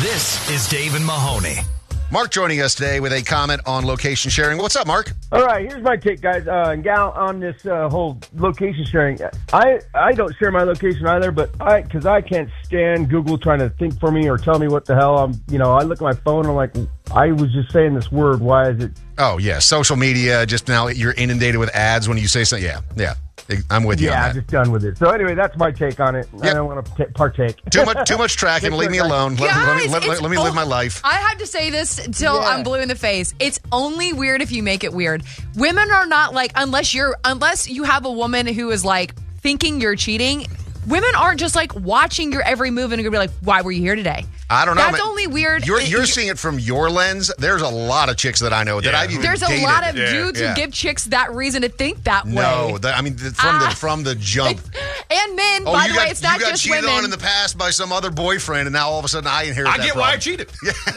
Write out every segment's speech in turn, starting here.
This is Dave and Mahoney. Mark joining us today with a comment on location sharing. What's up, Mark? All right, here's my take, guys. Gal, on this whole location sharing. I don't share my location either, but because I can't stand Google trying to think for me or tell me what the hell I'm. I look at my phone and I'm like, I was just saying this word. Why is it? Oh yeah, social media. Just now, you're inundated with ads when you say something. Yeah. I'm with you. Yeah, on that. I'm just done with it. So anyway, that's my take on it. Yep. I don't want to partake. Too much tracking. Leave me alone. Let me live my life. I had to say this till I'm blue in the face. It's only weird if you make it weird. Women are not like, unless you have a woman who is like thinking you're cheating. Women aren't just like watching your every move and gonna be like, why were you here today? I don't know. That's only weird. You're seeing it from your lens. There's a lot of chicks that I know that I've even There's dated. a lot of dudes who give chicks that reason to think that way. No, from the jump. And men, by the way, it's not just women. You got cheated on in the past by some other boyfriend, and now all of a sudden I inherit that problem. why I cheated.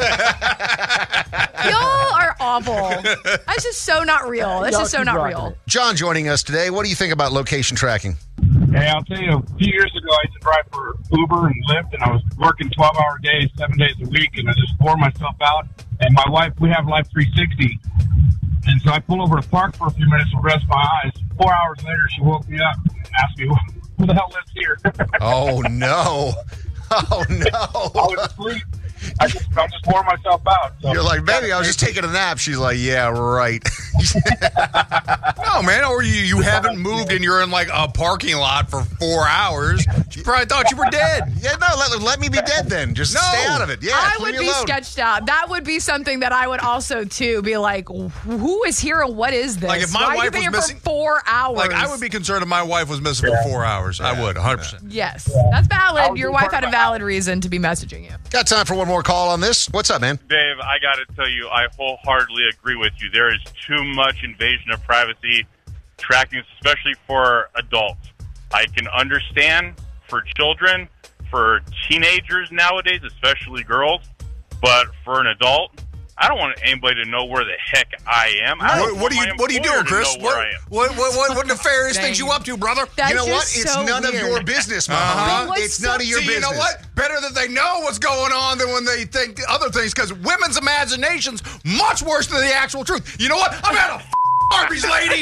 Y'all are awful. That's just so not real. That's just so not real. John joining us today. What do you think about location tracking? Hey, I'll tell you, a few years ago, I used to drive for Uber and Lyft, and I was working 12-hour days, 7 days a week, and I just wore myself out. And my wife, we have Life 360, and so I pulled over to park for a few minutes to rest my eyes. 4 hours later, she woke me up and asked me, who the hell lives here? Oh, no. Oh, no. I was asleep. I just wore myself out. So. You're like, baby, I was just taking a nap. She's like, yeah, right. No, man, or you haven't moved and you're in like a parking lot for 4 hours. She probably thought you were dead. Yeah, no, let me be dead then. Just stay out of it. Yeah, I would be sketched out. That would be something that I would also, too, be like, who is here and what is this? Like if my wife was missing for 4 hours. Like I would be concerned if my wife was missing for 4 hours. I would, 100%. Yes, that's valid. Your wife had a valid reason to be messaging you. Got time for one more call on this. What's up, man? Dave, I got to tell you, I wholeheartedly agree with you. There is too much invasion of privacy tracking, especially for adults. I can understand for children, for teenagers nowadays, especially girls, but for an adult, I don't want anybody to know where the heck I am. What are you doing, Chris? What nefarious things you up to, brother? That's you know what? just It's so none weird. of your business, Mama. It's none of your business. You know what? Better that they know what's going on than when they think other things, because women's imagination's much worse than the actual truth. You know what? I'm at a Arby's, lady.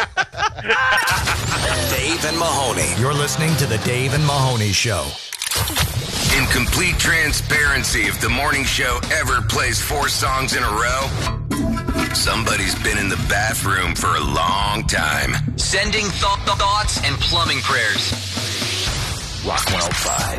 Dave and Mahoney. You're listening to the Dave and Mahoney Show. In complete transparency, if the morning show ever plays 4 songs in a row, somebody's been in the bathroom for a long time. Sending thoughts and plumbing prayers. Rock 105.